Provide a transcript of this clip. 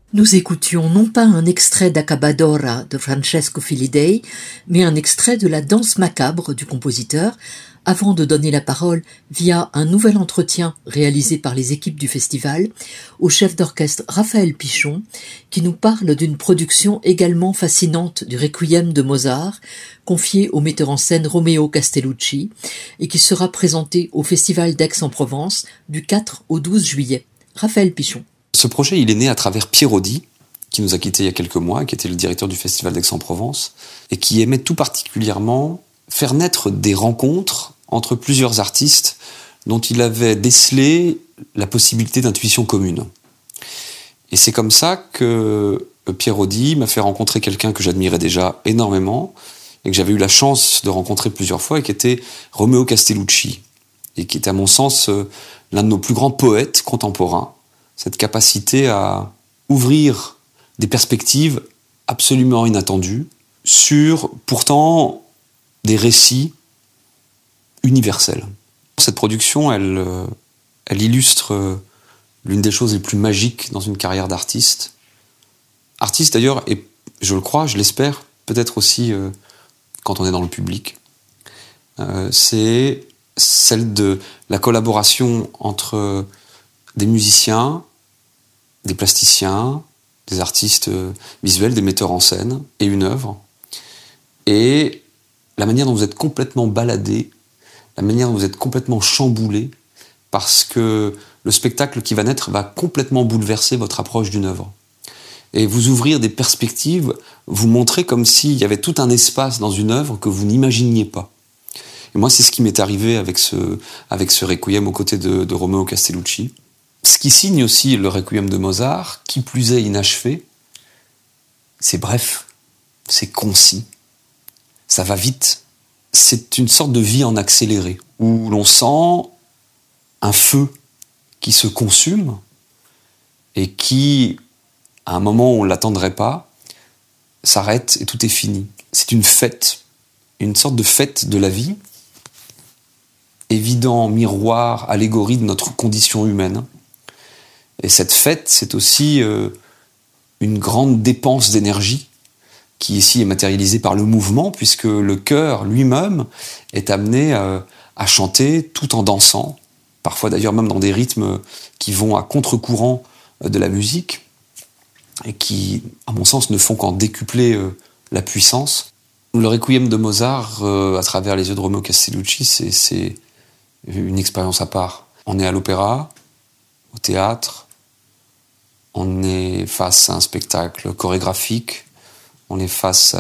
Nous écoutions non pas un extrait d'Accabadora de Francesco Filidei, mais un extrait de la Danse macabre du compositeur, avant de donner la parole, via un nouvel entretien réalisé par les équipes du festival, au chef d'orchestre Raphaël Pichon, qui nous parle d'une production également fascinante du Requiem de Mozart, confiée au metteur en scène Romeo Castellucci, et qui sera présentée au Festival d'Aix-en-Provence du 4 au 12 juillet. Raphaël Pichon. Ce projet, il est né à travers Pierre Audi, qui nous a quittés il y a quelques mois, qui était le directeur du Festival d'Aix-en-Provence, et qui aimait tout particulièrement faire naître des rencontres entre plusieurs artistes dont il avait décelé la possibilité d'intuition commune. Et c'est comme ça que Pierre Audi m'a fait rencontrer quelqu'un que j'admirais déjà énormément, et que j'avais eu la chance de rencontrer plusieurs fois, et qui était Romeo Castellucci, et qui était à mon sens l'un de nos plus grands poètes contemporains. Cette capacité à ouvrir des perspectives absolument inattendues sur, pourtant, des récits universels. Cette production, elle illustre l'une des choses les plus magiques dans une carrière d'artiste. Artiste, d'ailleurs, et je le crois, je l'espère, peut-être aussi quand on est dans le public. C'est celle de la collaboration entre des musiciens, des plasticiens, des artistes visuels, des metteurs en scène, et une œuvre. Et la manière dont vous êtes complètement baladé, la manière dont vous êtes complètement chamboulé, parce que le spectacle qui va naître va complètement bouleverser votre approche d'une œuvre. Et vous ouvrir des perspectives, vous montrer comme s'il y avait tout un espace dans une œuvre que vous n'imaginiez pas. Et moi, c'est ce qui m'est arrivé avec ce Requiem aux côtés de Romeo Castellucci. Ce qui signe aussi le Requiem de Mozart, qui plus est inachevé, c'est bref, c'est concis, ça va vite. C'est une sorte de vie en accéléré, où l'on sent un feu qui se consume et qui, à un moment où on ne l'attendrait pas, s'arrête et tout est fini. C'est une fête, une sorte de fête de la vie, évident miroir, allégorie de notre condition humaine. Et cette fête, c'est aussi une grande dépense d'énergie qui ici est matérialisée par le mouvement, puisque le chœur lui-même est amené à chanter tout en dansant, parfois d'ailleurs même dans des rythmes qui vont à contre-courant de la musique, et qui, à mon sens, ne font qu'en décupler la puissance. Le Requiem de Mozart, à travers les yeux de Romeo Castellucci, c'est une expérience à part. On est à l'opéra, au théâtre, on est face à un spectacle chorégraphique, on est face à